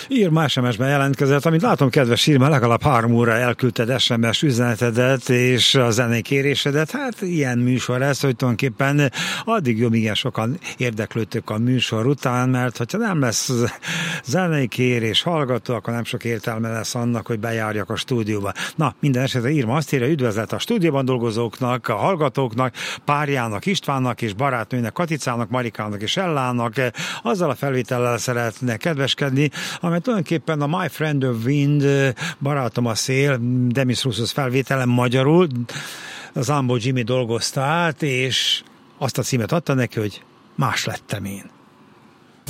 Irma SMS-ben jelentkezett, amit látom, kedves Irma, legalább 3 óra elküldted SMS üzenetedet és a zenei kérésedet. Hát ilyen műsor ez, hogy tulajdonképpen addig jobb, igen sokan érdeklődtök a műsor után, mert hogyha nem lesz zenei kérés hallgató, akkor nem sok értelme lesz annak, hogy bejárjak a stúdióba. Na, minden esetre Irma azt írja, üdvözlet a stúdióban dolgozóknak, a hallgatóknak, párjának, Istvánnak és barátnőnek, Katicának, Marikának és Ellának. Azzal a felvétellel szeretne kedveskedni, amely tulajdonképpen a My Friend the Wind, barátom a szél, Demis Roussos felvételen magyarul, az Ambo Jimmy dolgozta át, és azt a címet adta neki, hogy Más lettem én.